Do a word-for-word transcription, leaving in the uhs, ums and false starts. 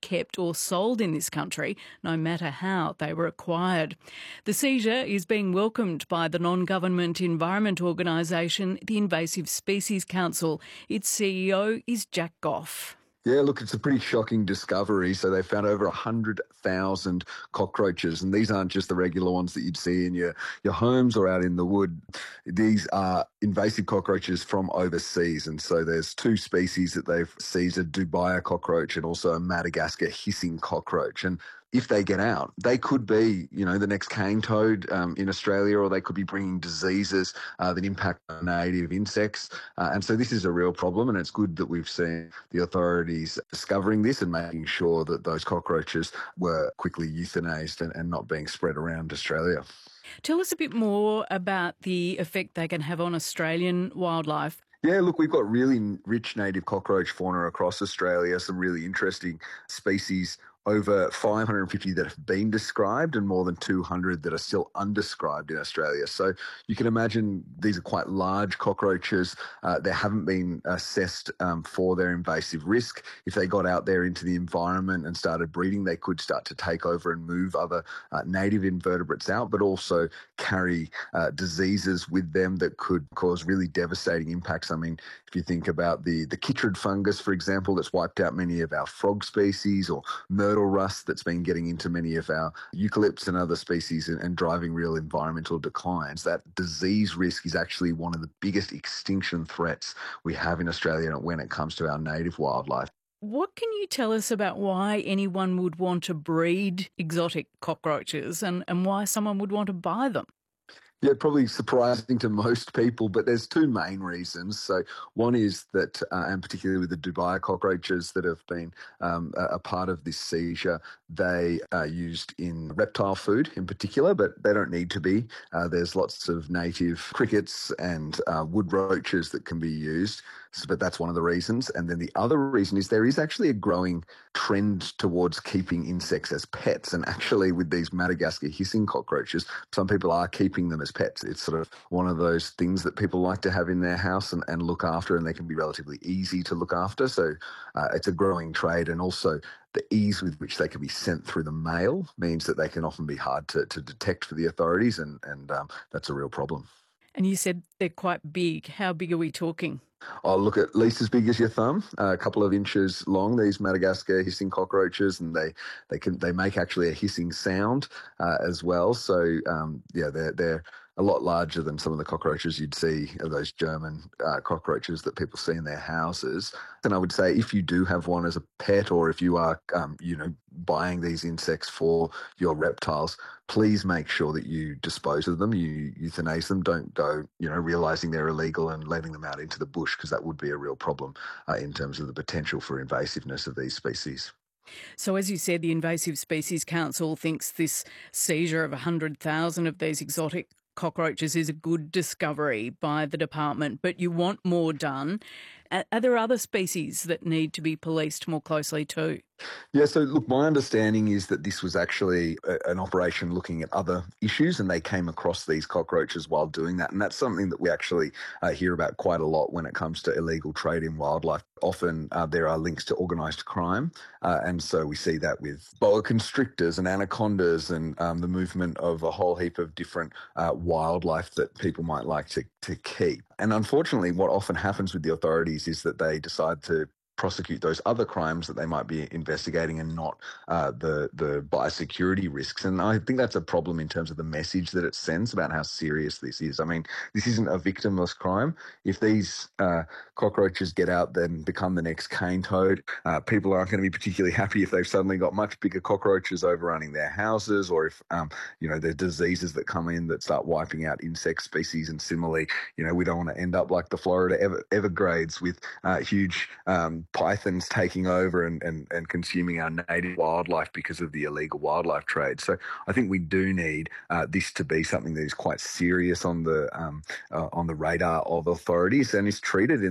kept or sold in this country, no matter how they were acquired. The seizure is being welcomed by the non-government environment organisation, the Invasive Species Council. Its C E O is Jack Goff. Yeah, look, it's a pretty shocking discovery. So they found over one hundred thousand cockroaches, and these aren't just the regular ones that you'd see in your, your homes or out in the wood. These are invasive cockroaches from overseas, and so there's two species that they've seized, a Dubai cockroach and also a Madagascar hissing cockroach. And if they get out, they could be, you know, the next cane toad um, in Australia, or they could be bringing diseases uh, that impact native insects. Uh, and so this is a real problem, and it's good that we've seen the authorities discovering this and making sure that those cockroaches were quickly euthanized and, and not being spread around Australia. Tell us a bit more about the effect they can have on Australian wildlife. Yeah, look, we've got really rich native cockroach fauna across Australia, some really interesting species, over five hundred fifty that have been described and more than two hundred that are still undescribed in Australia. So you can imagine these are quite large cockroaches. Uh, they haven't been assessed um, for their invasive risk. If they got out there into the environment and started breeding, they could start to take over and move other uh, native invertebrates out, but also carry uh, diseases with them that could cause really devastating impacts. I mean, if you think about the, the chytrid fungus, for example, that's wiped out many of our frog species, or myrtle rust that's been getting into many of our eucalypts and other species and, and driving real environmental declines. That disease risk is actually one of the biggest extinction threats we have in Australia when it comes to our native wildlife. What can you tell us about why anyone would want to breed exotic cockroaches and, and why someone would want to buy them? Yeah, probably surprising to most people, but there's two main reasons. So one is that, uh, and particularly with the Dubai cockroaches that have been um, a, a part of this seizure, they are used in reptile food in particular, but they don't need to be. Uh, there's lots of native crickets and uh, wood roaches that can be used, so, but that's one of the reasons. And then the other reason is there is actually a growing trend towards keeping insects as pets. And actually with these Madagascar hissing cockroaches, some people are keeping them as pets. It's sort of one of those things that people like to have in their house and, and look after, and they can be relatively easy to look after. So uh, it's a growing trade, and also the ease with which they can be sent through the mail means that they can often be hard to, to detect for the authorities, and, and um, that's a real problem. And you said they're quite big. How big are we talking? Oh, look, at least as big as your thumb, uh, a couple of inches long, these Madagascar hissing cockroaches, and they, they can they make actually a hissing sound uh, as well. So, um, yeah, they're, they're a lot larger than some of the cockroaches you'd see, of those German uh, cockroaches that people see in their houses. And I would say if you do have one as a pet, or if you are, um, you know, buying these insects for your reptiles, please make sure that you dispose of them, you euthanize them. Don't go, you know, realizing they're illegal and letting them out into the bush, because that would be a real problem uh, in terms of the potential for invasiveness of these species. So as you said, the Invasive Species Council thinks this seizure of one hundred thousand of these exotic cockroaches is a good discovery by the department, but you want more done. Are there other species that need to be policed more closely too? Yeah, so look, my understanding is that this was actually a, an operation looking at other issues, and they came across these cockroaches while doing that. And that's something that we actually uh, hear about quite a lot when it comes to illegal trade in wildlife. Often uh, there are links to organised crime, uh, and so we see that with boa constrictors and anacondas, and um, the movement of a whole heap of different uh, wildlife that people might like to, to keep. And unfortunately, what often happens with the authorities is that they decide to prosecute those other crimes that they might be investigating, and not uh, the the biosecurity risks. And I think that's a problem in terms of the message that it sends about how serious this is. I mean, this isn't a victimless crime. If these uh, cockroaches get out then become the next cane toad, uh, people aren't going to be particularly happy if they've suddenly got much bigger cockroaches overrunning their houses, or if um, you know, there's diseases that come in that start wiping out insect species. And similarly, you know, we don't want to end up like the Florida Ever- Everglades with uh, huge um, pythons taking over and, and, and consuming our native wildlife because of the illegal wildlife trade. So I think we do need uh, this to be something that is quite serious on the um, uh, on the radar of authorities, and is treated in